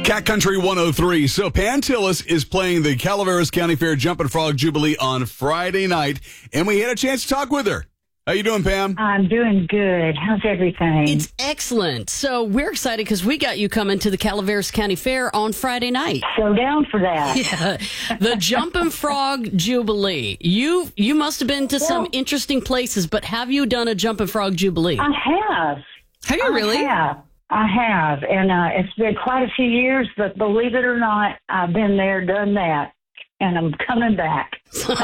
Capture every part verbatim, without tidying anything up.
Cat Country one oh three. So Pam Tillis is playing the Calaveras County Fair Jumpin' Frog Jubilee on Friday night, and we had a chance to talk with her. How you doing, Pam? I'm doing good. How's everything? It's excellent. So we're excited because we got you coming to the Calaveras County Fair on Friday night. So down for that. Yeah, the Jumpin' Frog Jubilee. You you must have been to Well, some interesting places, but have you done a Jumpin' Frog Jubilee? I have. Have you really? I have. I have. And uh, it's been quite a few years, but believe it or not, I've been there, done that, and I'm coming back.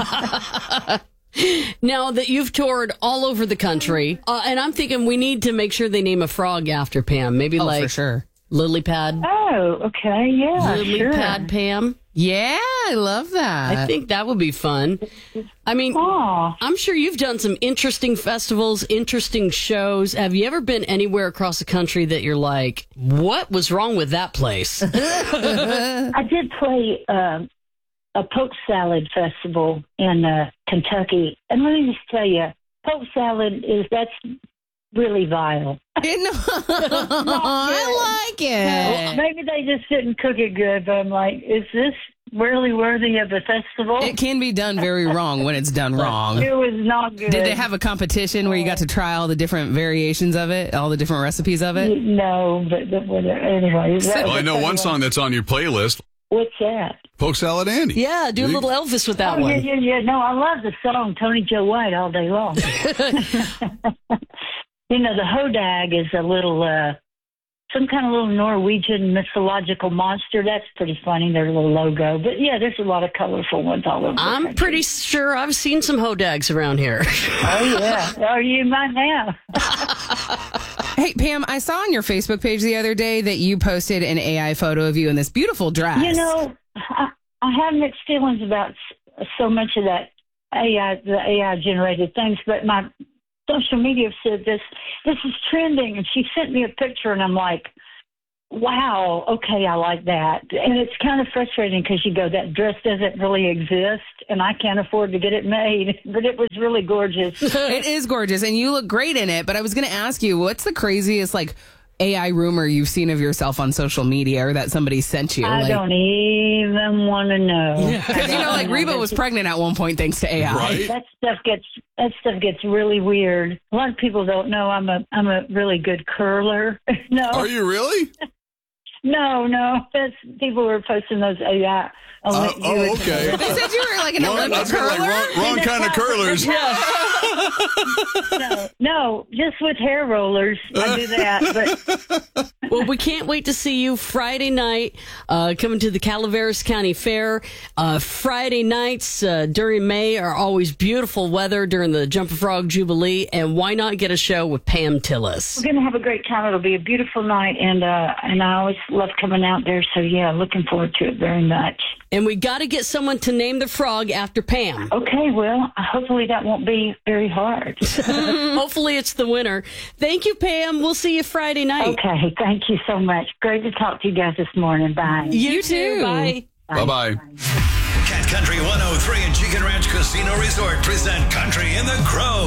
Now that you've toured all over the country, uh, and I'm thinking we need to make sure they name a frog after Pam. Maybe Oh, like for sure. Lily Pad. Oh, okay. Yeah, Lily sure. Pad Pam. Yeah, I love that. I think that would be fun. I mean, Aw. I'm sure you've done some interesting festivals, interesting shows. Have you ever been anywhere across the country that you're like, what was wrong with that place? I did play um, a poke salad festival in uh, Kentucky. And let me just tell you, poke salad is, that's really vile. I like it. Maybe they just didn't cook it good, but I'm like, is this really worthy of a festival? It can be done very wrong when it's done wrong. It was not good. Did they have a competition where you got to try all the different variations of it, all the different recipes of it? No, but, but whatever. Anyway. that Well, I was know one anyway. song that's on your playlist, What's that? Poke Salad Andy. Yeah, do a little Elvis with that Oh, yeah, one. yeah, yeah. No, I love the song Tony Joe White all day long. You know, the hodag is a little, uh, some kind of little Norwegian mythological monster. That's pretty funny, their little logo. But yeah, there's a lot of colorful ones all over the I'm country. pretty sure I've seen some hodags around here. Oh, yeah. Oh, you might have. Hey, Pam, I saw on your Facebook page the other day that you posted an A I photo of you in this beautiful dress. You know, I, I have mixed feelings about s- so much of that A I, the A I generated things, but my social media said this, this is trending, and she sent me a picture, and I'm like, wow, okay, I like that. And it's kind of frustrating because you go, that dress doesn't really exist, and I can't afford to get it made, but it was really gorgeous. It is gorgeous, and you look great in it. But I was going to ask you, what's the craziest, like, A I rumor you've seen of yourself on social media or that somebody sent you? I like, don't even want to know. Because, you know, like, Reba was pregnant at one point thanks to A I. Right? That stuff gets that stuff gets really weird. A lot of people don't know I'm a I'm a really good curler. No, Are you really? no, no. That's people were posting those A I. Uh, oh, okay. They said you were like an Wrong, I Olympic was gonna, curler. like, wrong, wrong kind of curlers. no, no, just with hair rollers. I do that, but Well, we can't wait to see you Friday night uh, coming to the Calaveras County Fair. Uh, Friday nights uh, during May are always beautiful weather during the Jumpin' Frog Jubilee. And why not get a show with Pam Tillis? we're gonna have a great time. It'll be a beautiful night, and uh, and I always love coming out there. So yeah, looking forward to it very much. And we got to get someone to name the frog after Pam. Okay, well, hopefully that won't be very hard. Hopefully it's the winner. Thank you, Pam. We'll see you Friday night. Okay, thank you so much. Great to talk to you guys this morning. Bye. You, You too. too. Bye. Bye-bye. Cat Country one oh three and Chicken Ranch Casino Resort present Country in the Grove.